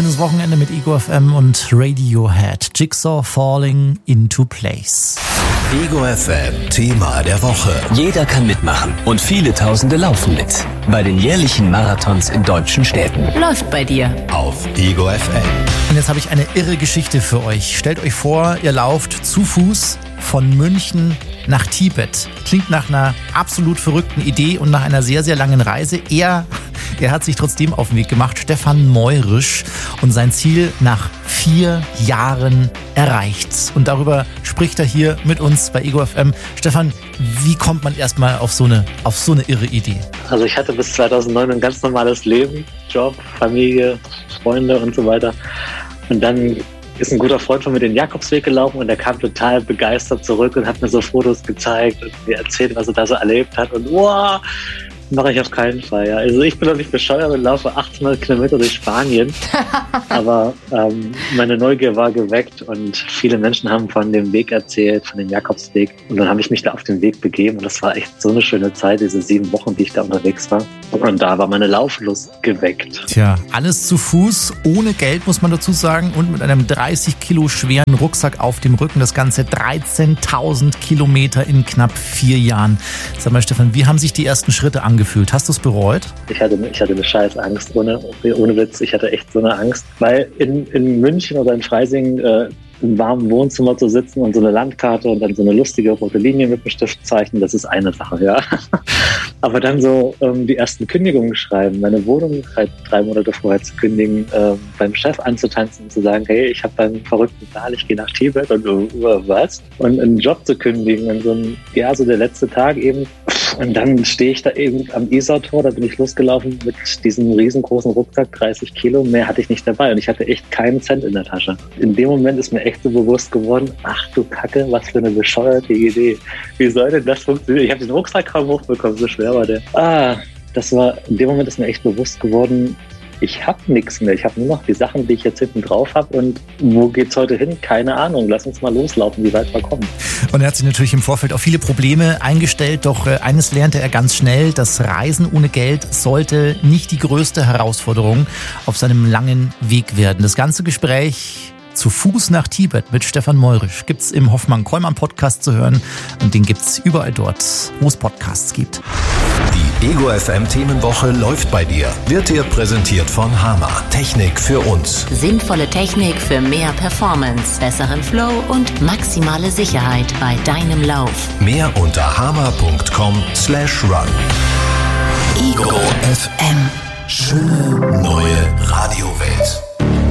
Schönes Wochenende mit Ego FM und Radiohead. Jigsaw Falling into Place. Ego FM Thema der Woche. Jeder kann mitmachen und viele Tausende laufen mit. Bei den jährlichen Marathons in deutschen Städten. Läuft bei dir. Auf Ego FM. Und jetzt habe ich eine irre Geschichte für euch. Stellt euch vor, ihr lauft zu Fuß von München nach Tibet. Klingt nach einer absolut verrückten Idee und nach einer sehr, sehr langen Reise. Er hat sich trotzdem auf den Weg gemacht, Stefan Meurisch, und sein Ziel nach 4 Jahren erreicht. Und darüber spricht er hier mit uns bei Ego FM. Stefan, wie kommt man erstmal auf so eine irre Idee? Also ich hatte bis 2009 ein ganz normales Leben, Job, Familie, Freunde und so weiter. Und dann ist ein guter Freund von mir den Jakobsweg gelaufen und der kam total begeistert zurück und hat mir so Fotos gezeigt und mir erzählt, was er da so erlebt hat. Und wow, mache ich auf keinen Fall. Ja. Also ich bin doch nicht bescheuert und laufe 800 Kilometer durch Spanien. Aber meine Neugier war geweckt und viele Menschen haben von dem Weg erzählt, von dem Jakobsweg. Und dann habe ich mich da auf den Weg begeben und das war echt so eine schöne Zeit, diese 7 Wochen, die ich da unterwegs war. Und da war meine Lauflust geweckt. Tja, alles zu Fuß, ohne Geld, muss man dazu sagen, und mit einem 30 Kilo schweren Rucksack auf dem Rücken. Das Ganze 13.000 Kilometer in knapp 4 Jahren. Sag mal, Stefan, wie haben sich die ersten Schritte angefühlt? Hast du es bereut? Ich hatte eine scheiß Angst, ohne Witz. Ich hatte echt so eine Angst, weil in München oder in Freising im warmen Wohnzimmer zu sitzen und so eine Landkarte und dann so eine lustige rote Linie mit dem Stift zeichnen, das ist eine Sache, ja. Aber dann so die ersten Kündigungen schreiben, meine Wohnung halt 3 Monate vorher zu kündigen, beim Chef anzutanzen und zu sagen, hey, ich habe einen verrückten Plan, ich gehe nach Tibet und was? Und einen Job zu kündigen und so der letzte Tag eben. Und dann stehe ich da eben am Isartor, da bin ich losgelaufen mit diesem riesengroßen Rucksack, 30 Kilo, mehr hatte ich nicht dabei und ich hatte echt keinen Cent in der Tasche. In dem Moment ist mir echt so bewusst geworden, ach du Kacke, was für eine bescheuerte Idee. Wie soll denn das funktionieren? Ich habe den Rucksack kaum hochbekommen, so schwer war der. In dem Moment ist mir echt bewusst geworden, ich habe nichts mehr. Ich habe nur noch die Sachen, die ich jetzt hinten drauf habe. Und wo geht's heute hin? Keine Ahnung. Lass uns mal loslaufen, wie weit wir kommen. Und er hat sich natürlich im Vorfeld auf viele Probleme eingestellt. Doch eines lernte er ganz schnell. Das Reisen ohne Geld sollte nicht die größte Herausforderung auf seinem langen Weg werden. Das ganze Gespräch zu Fuß nach Tibet mit Stefan Meurisch gibt's im Hoffmann-Kollmann-Podcast zu hören. Und den gibt's überall dort, wo es Podcasts gibt. Die Ego FM Themenwoche läuft bei dir. Wird dir präsentiert von Hama. Technik für uns. Sinnvolle Technik für mehr Performance, besseren Flow und maximale Sicherheit bei deinem Lauf. Mehr unter hama.com/run. Ego FM. Schöne neue